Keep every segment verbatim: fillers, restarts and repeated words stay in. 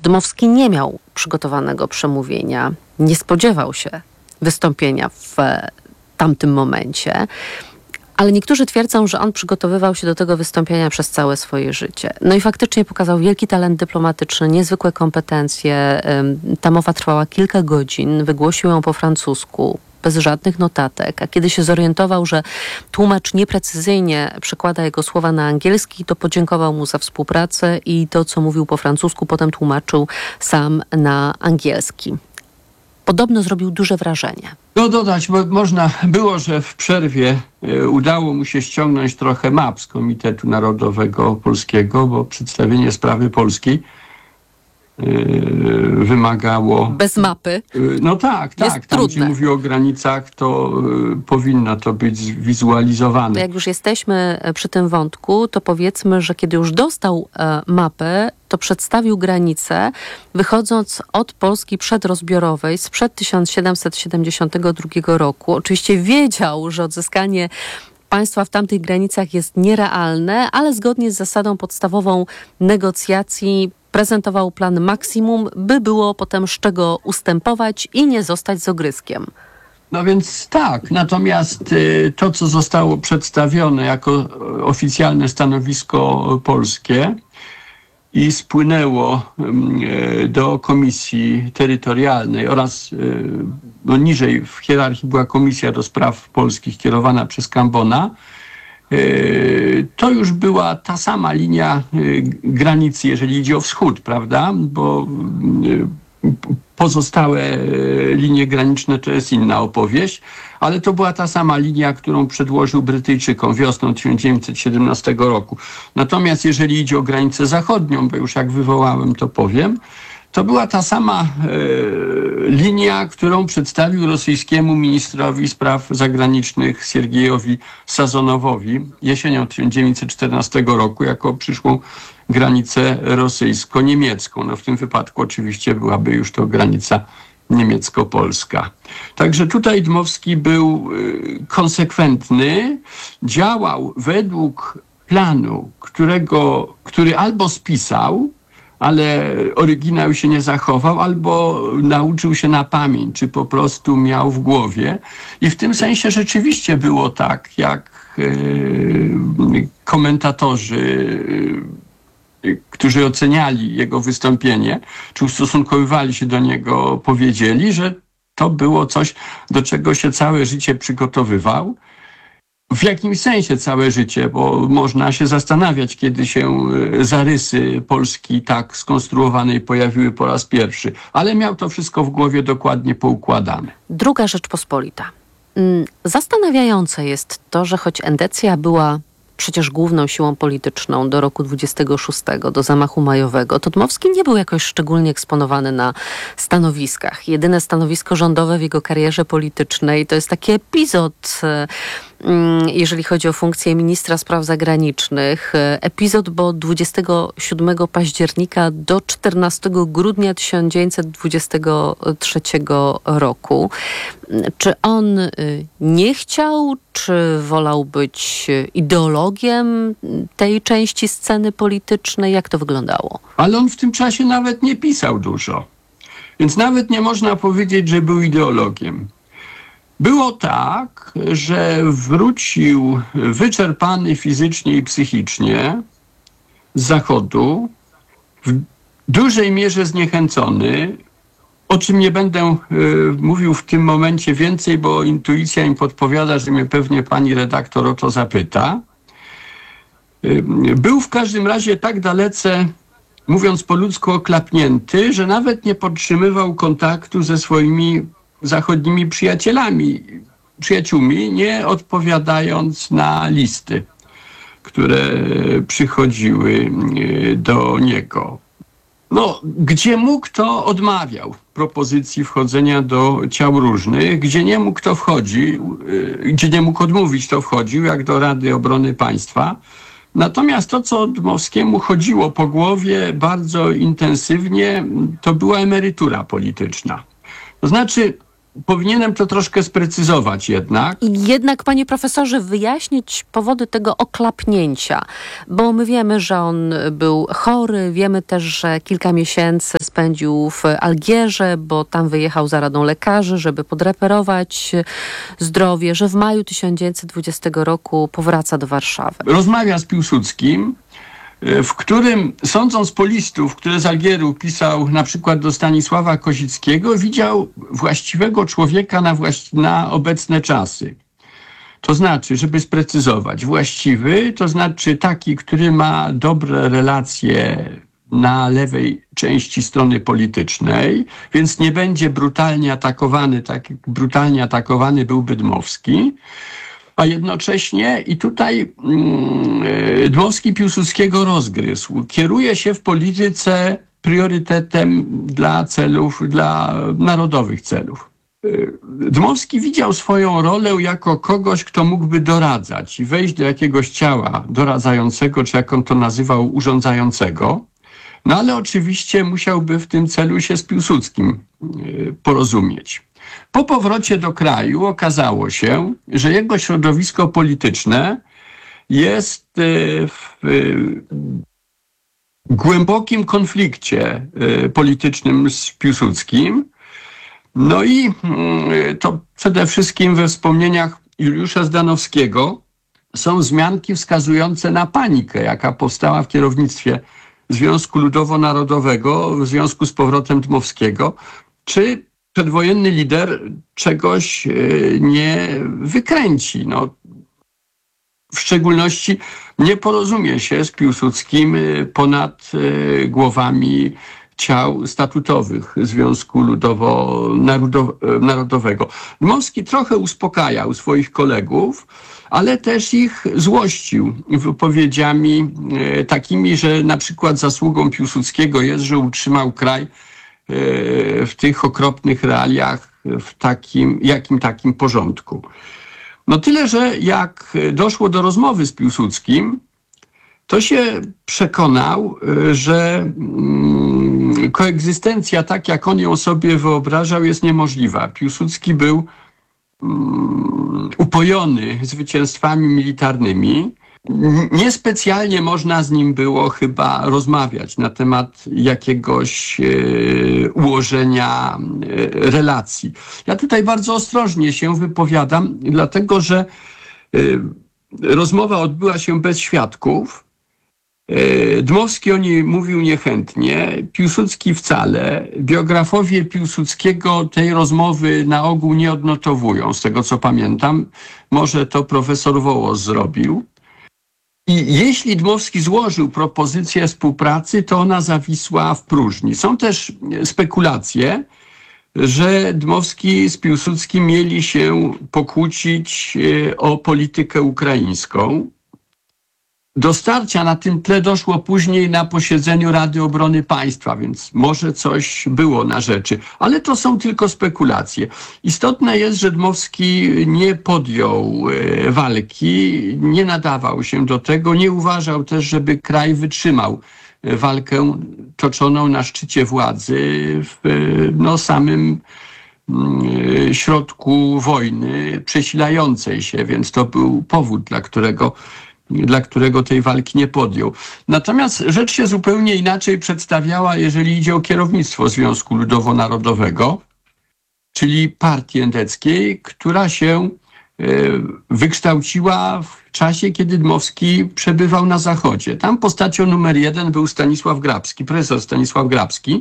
Dmowski nie miał przygotowanego przemówienia, nie spodziewał się wystąpienia w tamtym momencie, ale niektórzy twierdzą, że on przygotowywał się do tego wystąpienia przez całe swoje życie. No i faktycznie pokazał wielki talent dyplomatyczny, niezwykłe kompetencje. Ta mowa trwała kilka godzin, wygłosił ją po francusku, bez żadnych notatek, a kiedy się zorientował, że tłumacz nieprecyzyjnie przekłada jego słowa na angielski, to podziękował mu za współpracę i to, co mówił po francusku, potem tłumaczył sam na angielski. Podobno zrobił duże wrażenie. No dodać bo można było, że w przerwie e, udało mu się ściągnąć trochę map z Komitetu Narodowego Polskiego, bo przedstawienie sprawy polskiej e, wymagało... Bez mapy? E, no tak, tak. Jest Tam, trudne. gdzie mówi o granicach, to e, powinno to być zwizualizowane. To jak już jesteśmy przy tym wątku, to powiedzmy, że kiedy już dostał e, mapę, to przedstawił granicę, wychodząc od Polski przedrozbiorowej sprzed tysiąc siedemset siedemdziesiątego drugiego roku. Oczywiście wiedział, że odzyskanie państwa w tamtych granicach jest nierealne, ale zgodnie z zasadą podstawową negocjacji prezentował plan maksimum, by było potem z czego ustępować i nie zostać z ogryzkiem. No więc tak, natomiast y, to, co zostało przedstawione jako oficjalne stanowisko polskie i spłynęło y, do Komisji Terytorialnej oraz y, no, niżej w hierarchii była Komisja do Spraw Polskich kierowana przez Cambona, y, to już była ta sama linia y, granicy, jeżeli idzie o wschód, prawda? Bo y, pozostałe linie graniczne to jest inna opowieść, ale to była ta sama linia, którą przedłożył Brytyjczykom wiosną tysiąc dziewięćset siedemnastego roku. Natomiast jeżeli idzie o granicę zachodnią, bo już jak wywołałem, to powiem, to była ta sama e, linia, którą przedstawił rosyjskiemu ministrowi spraw zagranicznych Siergiejowi Sazonowowi jesienią tysiąc dziewięćset czternastego roku jako przyszłą granicę rosyjsko-niemiecką. No w tym wypadku oczywiście byłaby już to granica niemiecko-polska. Także tutaj Dmowski był y, konsekwentny, działał według planu, którego, który albo spisał, ale oryginał się nie zachował, albo nauczył się na pamięć, czy po prostu miał w głowie. I w tym sensie rzeczywiście było tak, jak y, komentatorzy y, którzy oceniali jego wystąpienie, czy ustosunkowywali się do niego, powiedzieli, że to było coś, do czego się całe życie przygotowywał. W jakimś sensie całe życie, bo można się zastanawiać, kiedy się zarysy Polski tak skonstruowanej pojawiły po raz pierwszy. Ale miał to wszystko w głowie dokładnie poukładane. Druga Rzeczpospolita. Zastanawiające jest to, że choć Endecja była przecież główną siłą polityczną do roku dwudziestego szóstego, do zamachu majowego, to Dmowski nie był jakoś szczególnie eksponowany na stanowiskach. Jedyne stanowisko rządowe w jego karierze politycznej to jest taki epizod, jeżeli chodzi o funkcję ministra spraw zagranicznych. Epizod, bo dwudziestego siódmego października do czternastego grudnia tysiąc dziewięćset dwudziestego trzeciego roku. Czy on nie chciał, czy wolał być ideologiem tej części sceny politycznej? Jak to wyglądało? Ale on w tym czasie nawet nie pisał dużo. Więc nawet nie można powiedzieć, że był ideologiem. Było tak, że wrócił wyczerpany fizycznie i psychicznie z Zachodu, w dużej mierze zniechęcony, o czym nie będę y, mówił w tym momencie więcej, bo intuicja mi podpowiada, że mnie pewnie pani redaktor o to zapyta. Y, był w każdym razie tak dalece, mówiąc po ludzku, oklapnięty, że nawet nie podtrzymywał kontaktu ze swoimi zachodnimi przyjacielami, przyjaciółmi, nie odpowiadając na listy, które przychodziły do niego. No, gdzie mógł, to odmawiał propozycji wchodzenia do ciał różnych, gdzie nie mógł, to wchodził, gdzie nie mógł odmówić, to wchodził, jak do Rady Obrony Państwa. Natomiast to, co Dmowskiemu chodziło po głowie bardzo intensywnie, to była emerytura polityczna. To znaczy, powinienem to troszkę sprecyzować jednak. I jednak, panie profesorze, wyjaśnić powody tego oklapnięcia, bo my wiemy, że on był chory, wiemy też, że kilka miesięcy spędził w Algierze, bo tam wyjechał za radą lekarzy, żeby podreperować zdrowie, że w maju tysiąc dziewięćset dwudziestego roku powraca do Warszawy. Rozmawia z Piłsudskim, w którym, sądząc po listów, które z Algieru pisał na przykład do Stanisława Kozickiego, widział właściwego człowieka na, właści- na obecne czasy. To znaczy, żeby sprecyzować, właściwy to znaczy taki, który ma dobre relacje na lewej części strony politycznej, więc nie będzie brutalnie atakowany, tak jak brutalnie atakowany byłby Dmowski. A jednocześnie, i tutaj mm, Dmowski Piłsudskiego rozgryzł, kieruje się w polityce priorytetem dla celów, dla narodowych celów. Dmowski widział swoją rolę jako kogoś, kto mógłby doradzać i wejść do jakiegoś ciała doradzającego, czy jak on to nazywał, urządzającego. No ale oczywiście musiałby w tym celu się z Piłsudskim porozumieć. Po powrocie do kraju okazało się, że jego środowisko polityczne jest w głębokim konflikcie politycznym z Piłsudskim. No i to przede wszystkim we wspomnieniach Juliusza Zdanowskiego są wzmianki wskazujące na panikę, jaka powstała w kierownictwie Związku Ludowo-Narodowego w związku z powrotem Dmowskiego. Czy przedwojenny lider czegoś nie wykręci? No, w szczególności nie porozumie się z Piłsudskim ponad głowami ciał statutowych Związku Ludowo-Narodowego. Dmowski trochę uspokajał swoich kolegów, ale też ich złościł wypowiedziami takimi, że na przykład zasługą Piłsudskiego jest, że utrzymał kraj w tych okropnych realiach, w takim, jakim takim porządku. No tyle, że jak doszło do rozmowy z Piłsudskim, to się przekonał, że koegzystencja, tak jak on ją sobie wyobrażał, jest niemożliwa. Piłsudski był upojony zwycięstwami militarnymi. Niespecjalnie można z nim było chyba rozmawiać na temat jakiegoś e, ułożenia e, relacji. Ja tutaj bardzo ostrożnie się wypowiadam, dlatego że e, rozmowa odbyła się bez świadków. E, Dmowski o niej mówił niechętnie, Piłsudski wcale. Biografowie Piłsudskiego tej rozmowy na ogół nie odnotowują, z tego co pamiętam. Może to profesor Wołos zrobił. I jeśli Dmowski złożył propozycję współpracy, to ona zawisła w próżni. Są też spekulacje, że Dmowski z Piłsudskim mieli się pokłócić o politykę ukraińską. Do starcia na tym tle doszło później na posiedzeniu Rady Obrony Państwa, więc może coś było na rzeczy, ale to są tylko spekulacje. Istotne jest, że Dmowski nie podjął walki, nie nadawał się do tego, nie uważał też, żeby kraj wytrzymał walkę toczoną na szczycie władzy w no, samym środku wojny przesilającej się, więc to był powód, dla którego dla którego tej walki nie podjął. Natomiast rzecz się zupełnie inaczej przedstawiała, jeżeli idzie o kierownictwo Związku Ludowo-Narodowego, czyli partii endeckiej, która się wykształciła w czasie, kiedy Dmowski przebywał na Zachodzie. Tam postacią numer jeden był Stanisław Grabski, profesor Stanisław Grabski,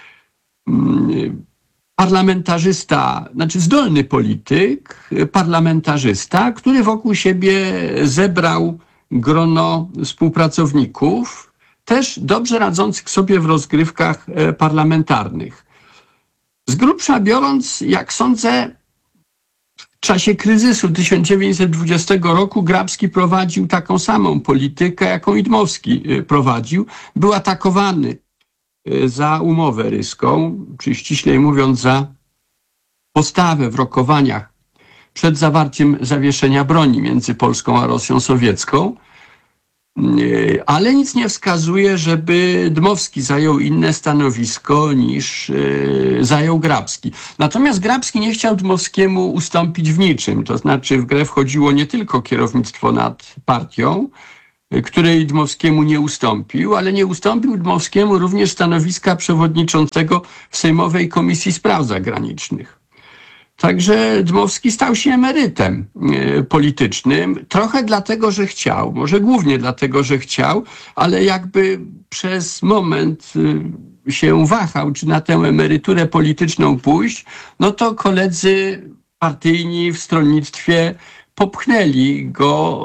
parlamentarzysta, znaczy zdolny polityk, parlamentarzysta, który wokół siebie zebrał grono współpracowników, też dobrze radzących sobie w rozgrywkach parlamentarnych. Z grubsza biorąc, jak sądzę, w czasie kryzysu tysiąc dziewięćset dwudziestego roku Grabski prowadził taką samą politykę, jaką i Dmowski prowadził. Był atakowany za umowę ryską, czy ściślej mówiąc za postawę w rokowaniach przed zawarciem zawieszenia broni między Polską a Rosją sowiecką. Ale nic nie wskazuje, żeby Dmowski zajął inne stanowisko niż zajął Grabski. Natomiast Grabski nie chciał Dmowskiemu ustąpić w niczym. To znaczy w grę wchodziło nie tylko kierownictwo nad partią, której Dmowskiemu nie ustąpił, ale nie ustąpił Dmowskiemu również stanowiska przewodniczącego w Sejmowej Komisji Spraw Zagranicznych. Także Dmowski stał się emerytem politycznym, trochę dlatego, że chciał, może głównie dlatego, że chciał, ale jakby przez moment się wahał, czy na tę emeryturę polityczną pójść, no to koledzy partyjni w stronnictwie popchnęli go,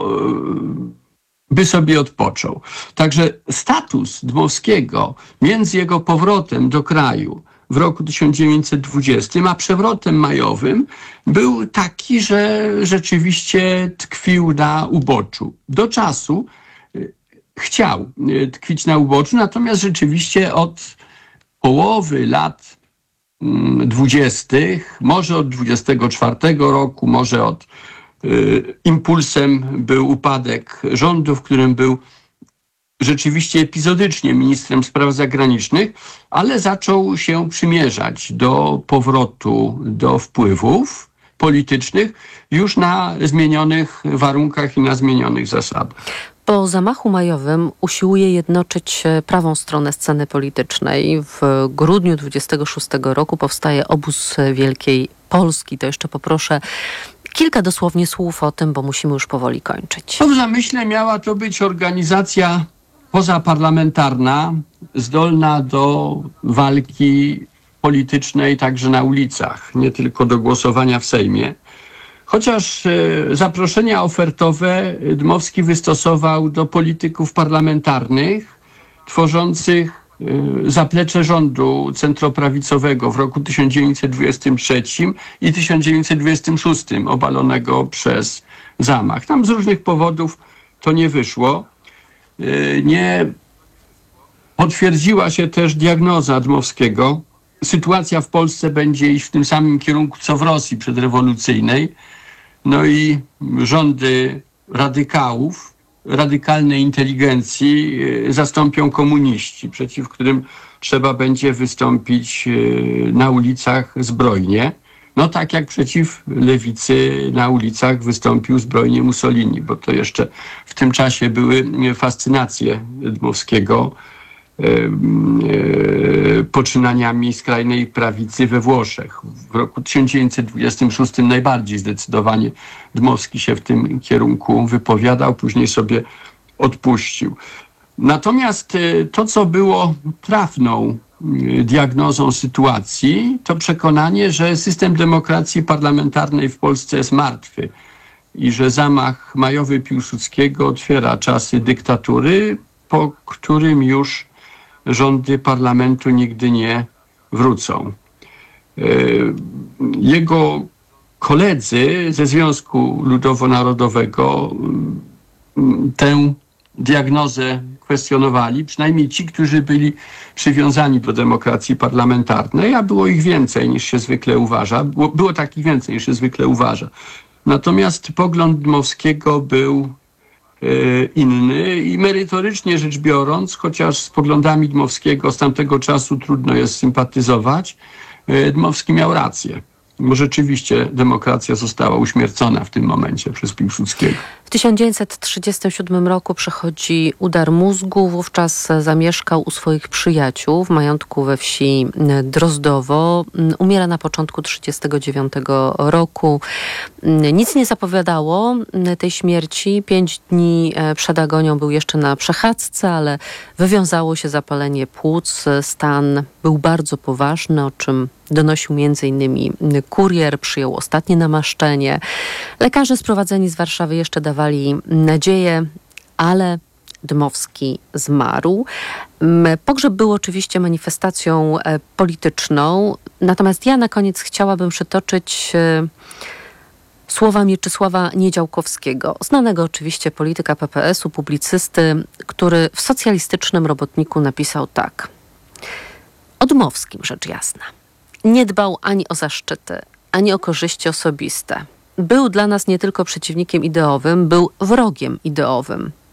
by sobie odpoczął. Także status Dmowskiego między jego powrotem do kraju w roku tysiąc dziewięćset dwudziestym, a przewrotem majowym był taki, że rzeczywiście tkwił na uboczu. Do czasu chciał tkwić na uboczu, natomiast rzeczywiście od połowy lat dwudziestych, może od dwudziestego czwartego roku, może od y, impulsem był upadek rządu, w którym był rzeczywiście epizodycznie ministrem spraw zagranicznych, ale zaczął się przymierzać do powrotu do wpływów politycznych już na zmienionych warunkach i na zmienionych zasadach. Po zamachu majowym usiłuje jednoczyć prawą stronę sceny politycznej. W grudniu dwudziestego szóstego roku powstaje Obóz Wielkiej Polski. To jeszcze poproszę kilka dosłownie słów o tym, bo musimy już powoli kończyć. W zamyśle miała to być organizacja pozaparlamentarna, zdolna do walki politycznej także na ulicach, nie tylko do głosowania w Sejmie. Chociaż zaproszenia ofertowe Dmowski wystosował do polityków parlamentarnych tworzących zaplecze rządu centroprawicowego w roku tysiąc dziewięćset dwudziestym trzecim i tysiąc dziewięćset dwudziestym szóstym obalonego przez zamach. Tam z różnych powodów to nie wyszło. Nie potwierdziła się też diagnoza Dmowskiego. Sytuacja w Polsce będzie iść w tym samym kierunku, co w Rosji przedrewolucyjnej. No i rządy radykałów, radykalnej inteligencji zastąpią komuniści, przeciw którym trzeba będzie wystąpić na ulicach zbrojnie. No tak jak przeciw lewicy na ulicach wystąpił zbrojnie Mussolini, bo to jeszcze w tym czasie były fascynacje Dmowskiego poczynaniami skrajnej prawicy we Włoszech. W roku tysiąc dziewięćset dwudziestym szóstym najbardziej zdecydowanie Dmowski się w tym kierunku wypowiadał, później sobie odpuścił. Natomiast to, co było trafną diagnozą sytuacji, to przekonanie, że system demokracji parlamentarnej w Polsce jest martwy i że zamach majowy Piłsudskiego otwiera czasy dyktatury, po którym już rządy parlamentu nigdy nie wrócą. Jego koledzy ze Związku Ludowo-Narodowego tę diagnozę kwestionowali, przynajmniej ci, którzy byli przywiązani do demokracji parlamentarnej, a było ich więcej niż się zwykle uważa. Było, było takich więcej niż się zwykle uważa. Natomiast pogląd Dmowskiego był inny i merytorycznie rzecz biorąc, chociaż z poglądami Dmowskiego z tamtego czasu trudno jest sympatyzować, Dmowski miał rację, bo rzeczywiście demokracja została uśmiercona w tym momencie przez Piłsudskiego. W tysiąc dziewięćset trzydziestym siódmym roku przychodzi udar mózgu. Wówczas zamieszkał u swoich przyjaciół w majątku we wsi Drozdowo. Umiera na początku tysiąc dziewięćset trzydziestego dziewiątego roku. Nic nie zapowiadało tej śmierci. Pięć dni przed agonią był jeszcze na przechadzce, ale wywiązało się zapalenie płuc. Stan był bardzo poważny, o czym donosił między innymi kurier. Przyjął ostatnie namaszczenie. Lekarze sprowadzeni z Warszawy jeszcze dawali nadzieję, ale Dmowski zmarł. Pogrzeb był oczywiście manifestacją polityczną, natomiast ja na koniec chciałabym przytoczyć słowa Mieczysława Niedziałkowskiego, znanego oczywiście polityka P P S u, publicysty, który w Socjalistycznym Robotniku napisał tak. O Dmowskim rzecz jasna. Nie dbał ani o zaszczyty, ani o korzyści osobiste. Był dla nas nie tylko przeciwnikiem ideowym, był wrogiem ideowym.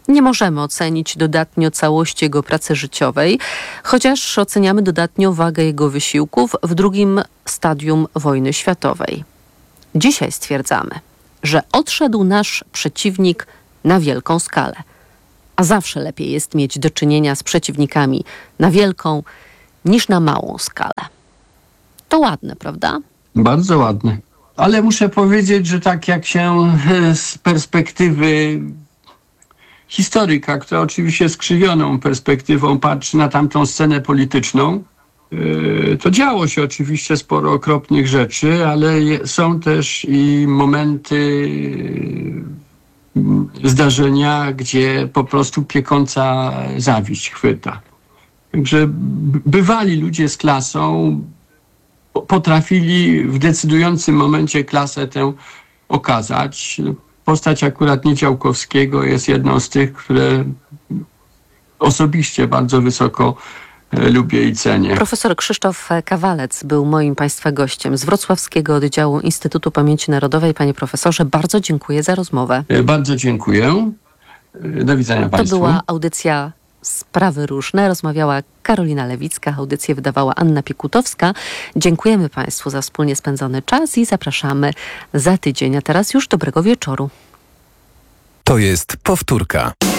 Nie możemy ocenić dodatnio całości jego pracy życiowej, chociaż oceniamy dodatnio wagę jego wysiłków w drugim stadium wojny światowej. Dzisiaj stwierdzamy, że odszedł nasz przeciwnik na wielką skalę. A zawsze lepiej jest mieć do czynienia z przeciwnikami na wielką niż na małą skalę. To ładne, prawda? Bardzo ładne. Ale muszę powiedzieć, że tak jak się z perspektywy historyka, która oczywiście skrzywioną perspektywą patrzy na tamtą scenę polityczną, to działo się oczywiście sporo okropnych rzeczy, ale są też i momenty, zdarzenia, gdzie po prostu piekąca zawiść chwyta. Także bywali ludzie z klasą, potrafili w decydującym momencie klasę tę okazać. Postać akurat Niedziałkowskiego jest jedną z tych, które osobiście bardzo wysoko lubię i cenię. Profesor Krzysztof Kawalec był moim Państwa gościem z Wrocławskiego Oddziału Instytutu Pamięci Narodowej. Panie profesorze, bardzo dziękuję za rozmowę. Bardzo dziękuję. Do widzenia to Państwu. To była audycja Sprawy Różne. Rozmawiała Karolina Lewicka, audycję wydawała Anna Piekutowska. Dziękujemy Państwu za wspólnie spędzony czas i zapraszamy za tydzień. A teraz już dobrego wieczoru. To jest powtórka.